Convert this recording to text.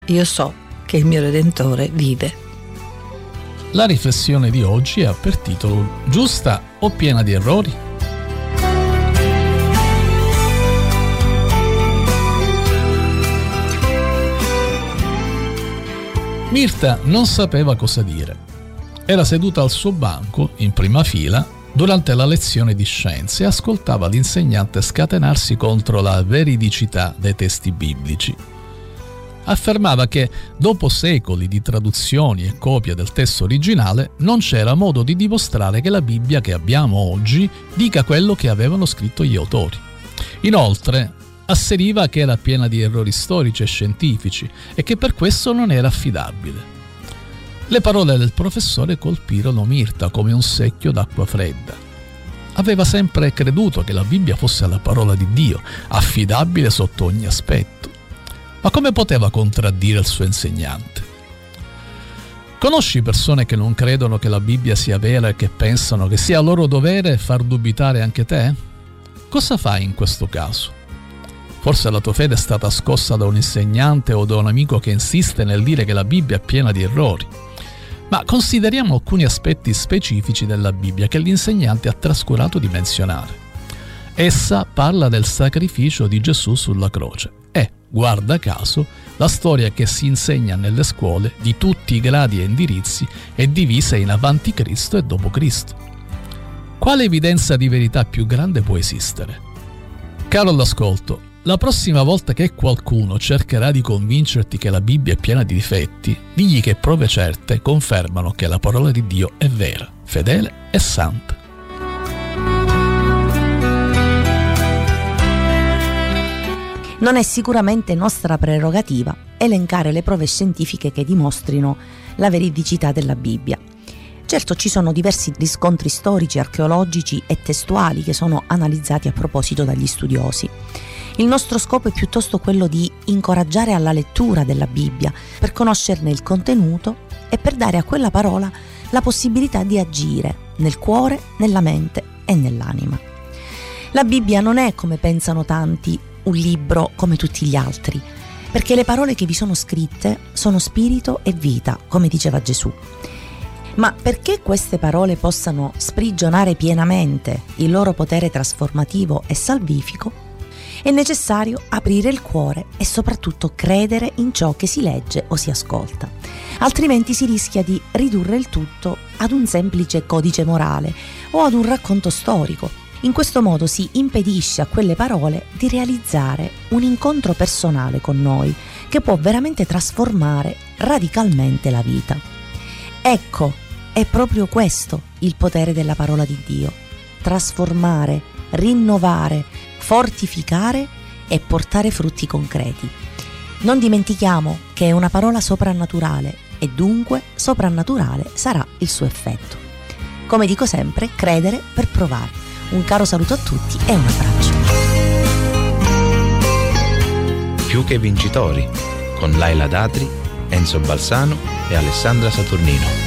io so che il mio Redentore vive. La riflessione di oggi ha per titolo Giusta o piena di errori? Mirta non sapeva cosa dire. Era seduta al suo banco, in prima fila, durante la lezione di scienze e ascoltava l'insegnante scatenarsi contro la veridicità dei testi biblici. Affermava che, dopo secoli di traduzioni e copie del testo originale, non c'era modo di dimostrare che la Bibbia che abbiamo oggi dica quello che avevano scritto gli autori. Inoltre, asseriva che era piena di errori storici e scientifici e che per questo non era affidabile. Le parole del professore colpirono Mirta come un secchio d'acqua fredda. Aveva sempre creduto che la Bibbia fosse la parola di Dio, affidabile sotto ogni aspetto. Ma come poteva contraddire il suo insegnante? Conosci persone che non credono che la Bibbia sia vera e che pensano che sia loro dovere far dubitare anche te? Cosa fai in questo caso? Forse la tua fede è stata scossa da un insegnante o da un amico che insiste nel dire che la Bibbia è piena di errori. Ma consideriamo alcuni aspetti specifici della Bibbia che l'insegnante ha trascurato di menzionare. Essa parla del sacrificio di Gesù sulla croce e, guarda caso, la storia che si insegna nelle scuole di tutti i gradi e indirizzi è divisa in avanti Cristo e dopo Cristo. Quale evidenza di verità più grande può esistere? Caro all'ascolto, la prossima volta che qualcuno cercherà di convincerti che la Bibbia è piena di difetti, digli che prove certe confermano che la parola di Dio è vera, fedele e santa. Non è sicuramente nostra prerogativa elencare le prove scientifiche che dimostrino la veridicità della Bibbia. Certo, ci sono diversi riscontri storici, archeologici e testuali che sono analizzati a proposito dagli studiosi. Il nostro scopo è piuttosto quello di incoraggiare alla lettura della Bibbia per conoscerne il contenuto e per dare a quella parola la possibilità di agire nel cuore, nella mente e nell'anima. La Bibbia non è, come pensano tanti, un libro come tutti gli altri, perché le parole che vi sono scritte sono spirito e vita, come diceva Gesù. Ma perché queste parole possano sprigionare pienamente il loro potere trasformativo e salvifico, è necessario aprire il cuore e soprattutto credere in ciò che si legge o si ascolta. Altrimenti si rischia di ridurre il tutto ad un semplice codice morale o ad un racconto storico. In questo modo si impedisce a quelle parole di realizzare un incontro personale con noi che può veramente trasformare radicalmente la vita. Ecco, è proprio questo il potere della parola di Dio: trasformare, rinnovare, fortificare e portare frutti concreti. Non dimentichiamo che è una parola soprannaturale e dunque soprannaturale sarà il suo effetto. Come dico sempre, credere per provare. Un caro saluto a tutti e un abbraccio. Più che vincitori, con Laila Datri, Enzo Balsano e Alessandra Saturnino.